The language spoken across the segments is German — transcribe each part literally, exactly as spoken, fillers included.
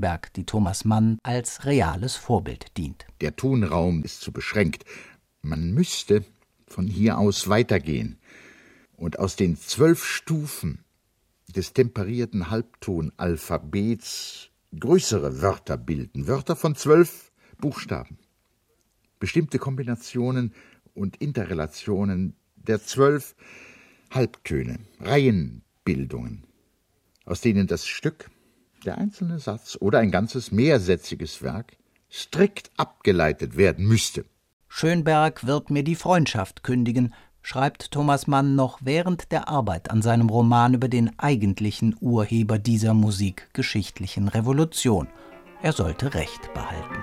Schönberg, die Thomas Mann als reales Vorbild dient. Der Tonraum ist zu beschränkt. Man müsste von hier aus weitergehen und aus den zwölf Stufen des temperierten Halbtonalphabets größere Wörter bilden, Wörter von zwölf Buchstaben. Bestimmte Kombinationen und Interrelationen der zwölf Halbtöne, Reihenbildungen, aus denen das Stück, der einzelne Satz oder ein ganzes mehrsätziges Werk strikt abgeleitet werden müsste. Schönberg wird mir die Freundschaft kündigen, schreibt Thomas Mann noch während der Arbeit an seinem Roman über den eigentlichen Urheber dieser musikgeschichtlichen Revolution. Er sollte Recht behalten.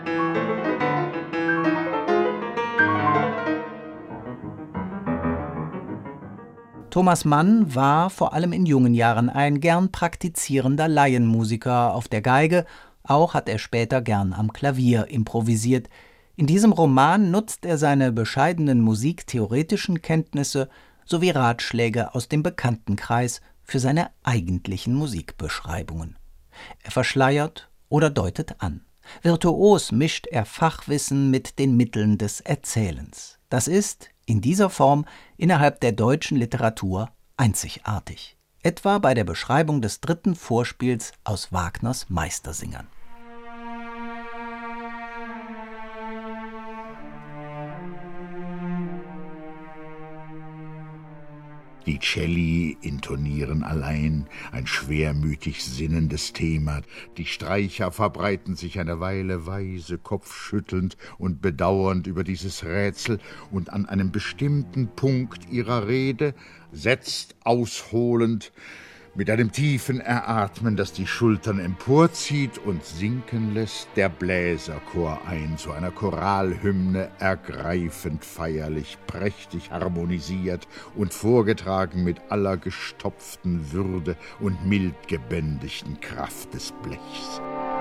Thomas Mann war vor allem in jungen Jahren ein gern praktizierender Laienmusiker auf der Geige, auch hat er später gern am Klavier improvisiert. In diesem Roman nutzt er seine bescheidenen musiktheoretischen Kenntnisse sowie Ratschläge aus dem Bekanntenkreis für seine eigentlichen Musikbeschreibungen. Er verschleiert oder deutet an. Virtuos mischt er Fachwissen mit den Mitteln des Erzählens. Das ist in dieser Form innerhalb der deutschen Literatur einzigartig. Etwa bei der Beschreibung des dritten Vorspiels aus Wagners Meistersingern. Die Celli intonieren allein ein schwermütig sinnendes Thema. Die Streicher verbreiten sich eine Weile weise, kopfschüttelnd und bedauernd über dieses Rätsel, und an einem bestimmten Punkt ihrer Rede setzt ausholend mit einem tiefen Eratmen, das die Schultern emporzieht und sinken lässt, der Bläserchor ein, zu einer Choralhymne, ergreifend feierlich, prächtig harmonisiert und vorgetragen mit aller gestopften Würde und mild gebändigten Kraft des Blechs.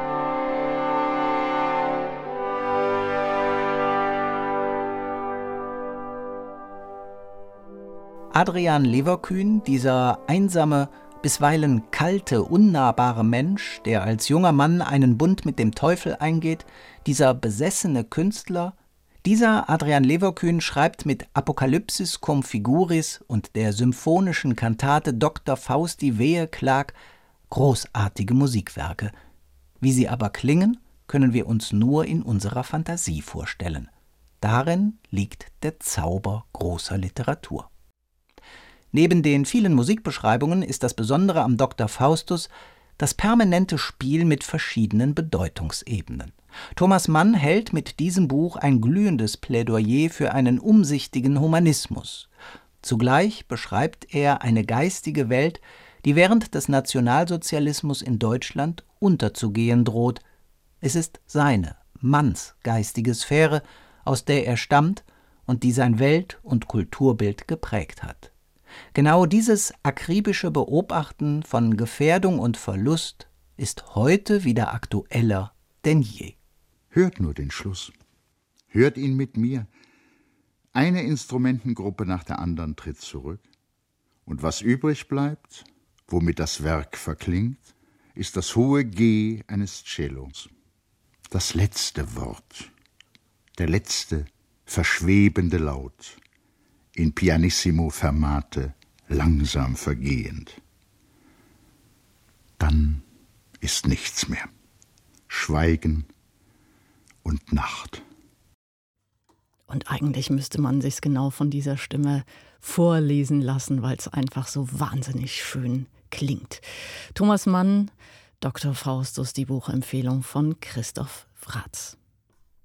Adrian Leverkühn, dieser einsame, bisweilen kalte, unnahbare Mensch, der als junger Mann einen Bund mit dem Teufel eingeht, dieser besessene Künstler, dieser Adrian Leverkühn schreibt mit Apocalypsis cum figuris und der symphonischen Kantate Doktor Fausti Weheklag großartige Musikwerke. Wie sie aber klingen, können wir uns nur in unserer Fantasie vorstellen. Darin liegt der Zauber großer Literatur. Neben den vielen Musikbeschreibungen ist das Besondere am Doktor Faustus das permanente Spiel mit verschiedenen Bedeutungsebenen. Thomas Mann hält mit diesem Buch ein glühendes Plädoyer für einen umsichtigen Humanismus. Zugleich beschreibt er eine geistige Welt, die während des Nationalsozialismus in Deutschland unterzugehen droht. Es ist seine, Manns geistige Sphäre, aus der er stammt und die sein Welt- und Kulturbild geprägt hat. Genau dieses akribische Beobachten von Gefährdung und Verlust ist heute wieder aktueller denn je. Hört nur den Schluss. Hört ihn mit mir. Eine Instrumentengruppe nach der anderen tritt zurück. Und was übrig bleibt, womit das Werk verklingt, ist das hohe G eines Cellos. Das letzte Wort, der letzte verschwebende Laut, in pianissimo fermate, langsam vergehend. Dann ist nichts mehr. Schweigen und Nacht. Und eigentlich müsste man sich's genau von dieser Stimme vorlesen lassen, weil es einfach so wahnsinnig schön klingt. Thomas Mann, Doktor Faustus, die Buchempfehlung von Christoph Wratz.